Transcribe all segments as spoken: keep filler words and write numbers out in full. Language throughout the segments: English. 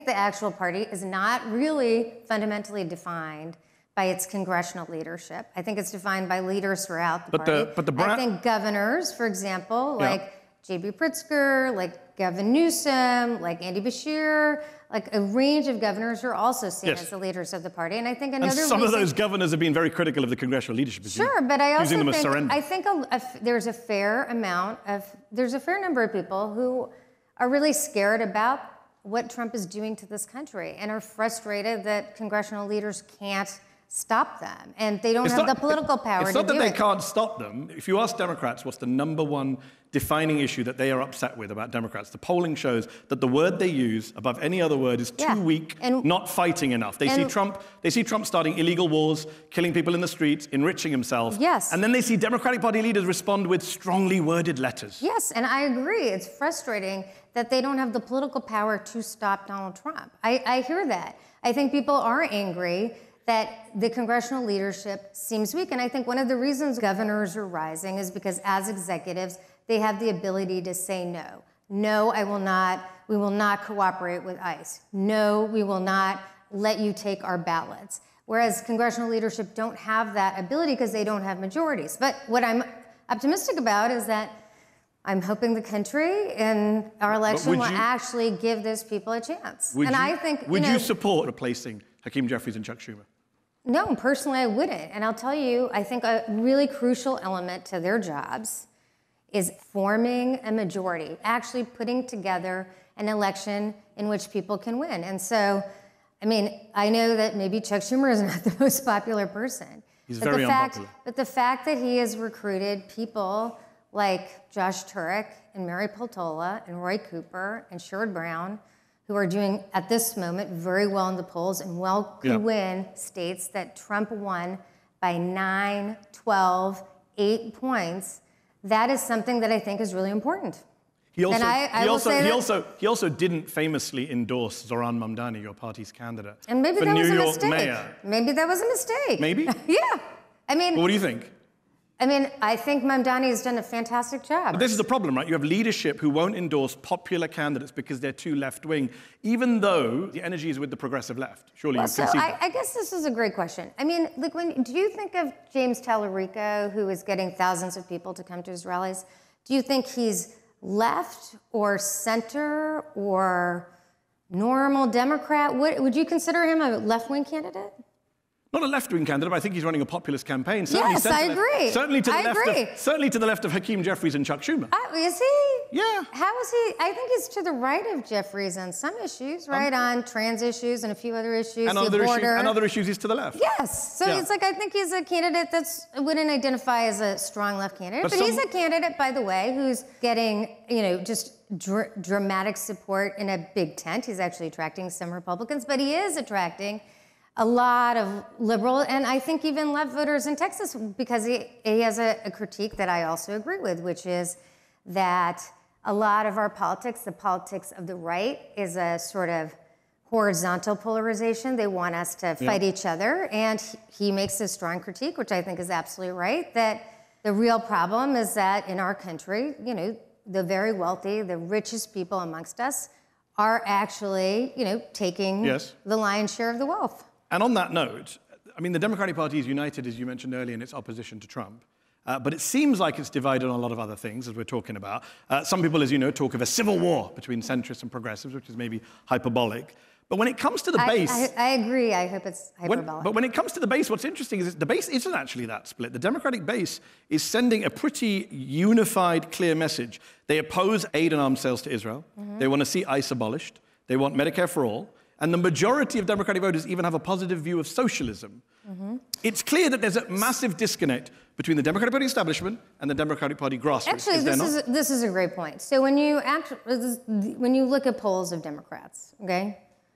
the actual party is not really fundamentally defined by its congressional leadership. I think it's defined by leaders throughout the but party. The, but the I think governors, for example, yeah. like J B Pritzker, like Gavin Newsom, like Andy Beshear, like a range of governors are also seen yes. as the leaders of the party. And I think another and some reason, of those governors have been very critical of the congressional leadership. Sure, but I also them think, as I think a, a, there's a fair amount of, there's a fair number of people who are really scared about what Trump is doing to this country and are frustrated that congressional leaders can't stop them, and they don't it's have not, the political power it's to not that do they it. can't stop them. If you ask Democrats what's the number one defining issue that they are upset with about Democrats, the polling shows that the word they use above any other word is too yeah. weak, and, not fighting enough. They see Trump, they see Trump starting illegal wars, killing people in the streets, enriching himself. Yes. And then they see Democratic Party leaders respond with strongly worded letters. Yes, and I agree. It's frustrating that they don't have the political power to stop Donald Trump. I, I hear that. I think people are angry that the congressional leadership seems weak. And I think one of the reasons governors are rising is because as executives, they have the ability to say no. No, I will not, we will not cooperate with ICE. No, we will not let you take our ballots. Whereas congressional leadership don't have that ability because they don't have majorities. But what I'm optimistic about is that I'm hoping the country in our election will you, actually give those people a chance. Would and you, I think, would you, know, you support replacing Hakeem Jeffries and Chuck Schumer? No, personally I wouldn't. And I'll tell you, I think a really crucial element to their jobs is forming a majority, actually putting together an election in which people can win. And so, I mean, I know that maybe Chuck Schumer is not the most popular person. He's but very the fact, unpopular. But the fact that he has recruited people like Josh Turek and Mary Peltola and Roy Cooper and Sherrod Brown, who are doing, at this moment, very well in the polls and well could yeah. win states that Trump won by nine, twelve, eight points, that is something that I think is really important. He also, and I, I he, will also, say he, that, also, he also didn't famously endorse Zohran Mamdani, your party's candidate, and maybe for that New was a York mistake. mayor. Maybe that was a mistake. Maybe? Yeah. I mean, well, what do you think? I mean, I think Mamdani has done a fantastic job. But this is the problem, right? You have leadership who won't endorse popular candidates because they're too left-wing, even though the energy is with the progressive left. Surely well, you can so see I, that. I guess this is a great question. I mean, like, when do you think of James Tallarico, who is getting thousands of people to come to his rallies? Do you think he's left or center or normal Democrat? What, would you consider him a left-wing candidate? Not a left-wing candidate, but I think he's running a populist campaign. Certainly yes, I agree. Left, certainly to the I left agree. Of, certainly to the left of Hakeem Jeffries and Chuck Schumer. Uh, is he? Yeah. How is he? I think he's to the right of Jeffries on some issues, right? Um, on trans issues and a few other issues. And the other border. issues, and other issues he's to the left. Yes. So yeah. it's like I think he's a candidate that's wouldn't identify as a strong left candidate, but, but some, he's a candidate, by the way, who's getting, you know, just dr dramatic support in a big tent. He's actually attracting some Republicans, but he is attracting a lot of liberal and I think even left voters in Texas, because he, he has a, a critique that I also agree with, which is that a lot of our politics, the politics of the right, is a sort of horizontal polarization. They want us to fight yeah. each other. And he, he makes a strong critique, which I think is absolutely right, that the real problem is that in our country, you know, the very wealthy, the richest people amongst us are actually, you know, taking yes. the lion's share of the wealth. And on that note, I mean, the Democratic Party is united, as you mentioned earlier, in its opposition to Trump. Uh, but it seems like it's divided on a lot of other things, as we're talking about. Uh, some people, as you know, talk of a civil war between centrists and progressives, which is maybe hyperbolic. But when it comes to the I, base... I, I agree. I hope it's hyperbolic. When, but when it comes to the base, what's interesting is that the base isn't actually that split. The Democratic base is sending a pretty unified, clear message. They oppose aid and arms sales to Israel. Mm-hmm. They want to see ICE abolished. They want Medicare for all. And the majority of Democratic voters even have a positive view of socialism. Mm-hmm. It's clear that there's a massive disconnect between the Democratic Party establishment and the Democratic Party grassroots. Actually, is this, is, this is a great point. So when you, act, when you look at polls of Democrats, okay,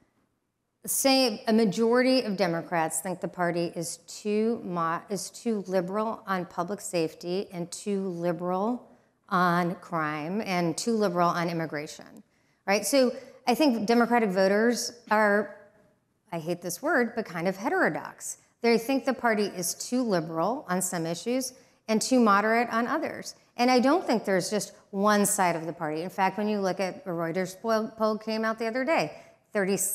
say a majority of Democrats think the party is too, mo is too liberal on public safety and too liberal on crime and too liberal on immigration, right? So I think Democratic voters are, I hate this word, but kind of heterodox. They think the party is too liberal on some issues and too moderate on others. And I don't think there's just one side of the party. In fact, when you look at a Reuters poll came out the other day, thirty